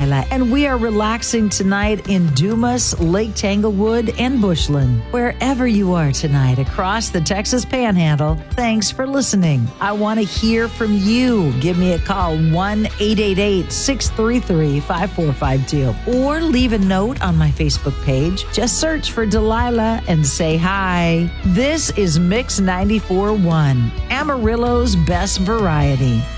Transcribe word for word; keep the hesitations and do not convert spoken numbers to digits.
Delilah, and we are relaxing tonight in Dumas, Lake Tanglewood, and Bushland. Wherever you are tonight across the Texas Panhandle, thanks for listening. I want to hear from you. Give me a call, one eight eight eight, six three three, five four five two, or leave a note on my Facebook page. Just search for Delilah and say hi. This is Mix ninety-four point one, Amarillo's best variety.